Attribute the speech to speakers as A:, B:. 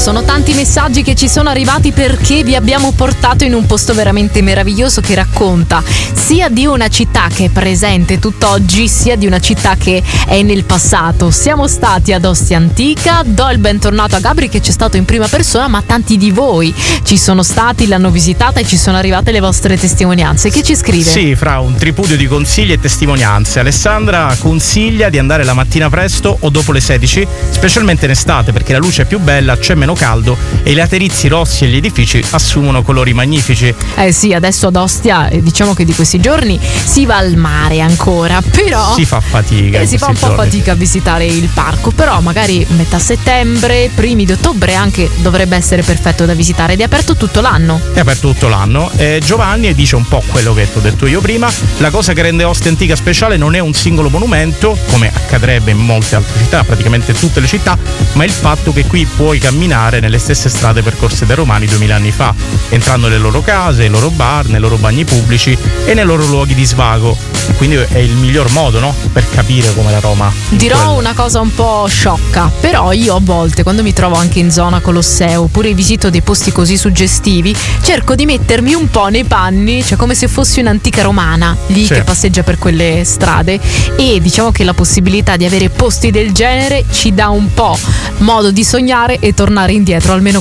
A: Sono tanti messaggi che ci sono arrivati perché vi abbiamo portato in un posto veramente meraviglioso che racconta sia di una città che è presente tutt'oggi sia di una città che è nel passato. Siamo stati ad Ostia Antica, do il bentornato a Gabri che c'è stato in prima persona, ma tanti di voi ci sono stati, l'hanno visitata e ci sono arrivate le vostre testimonianze. Che ci scrive?
B: Sì, fra un tripudio di consigli e testimonianze. Alessandra consiglia di andare la mattina presto o dopo le 16, specialmente in estate perché la luce è più bella, c'è meno caldo e i laterizi rossi e gli edifici assumono colori magnifici.
A: Sì, adesso ad Ostia diciamo che di questi giorni si va al mare ancora, però
B: si fa fatica.
A: Si fa un po' fatica a visitare il parco, però magari metà settembre, primi di ottobre anche dovrebbe essere perfetto da visitare ed è aperto tutto l'anno.
B: È aperto tutto l'anno. Giovanni dice un po' quello che ti ho detto io prima. La cosa che rende Ostia Antica speciale non è un singolo monumento, come accadrebbe in molte altre città, praticamente tutte le città, ma il fatto che qui puoi camminare nelle stesse strade percorse dai romani 2000 anni fa, entrando nelle loro case, nei loro bar, nei loro bagni pubblici e nei loro luoghi di svago. E quindi è il miglior modo, no? Per capire come la Roma.
A: Dirò una cosa un po' sciocca, però io a volte quando mi trovo anche in zona Colosseo oppure visito dei posti così suggestivi, cerco di mettermi un po' nei panni, cioè come se fossi un'antica romana lì che passeggia per quelle strade, e diciamo che la possibilità di avere posti del genere ci dà un po' modo di sognare e tornare indietro almeno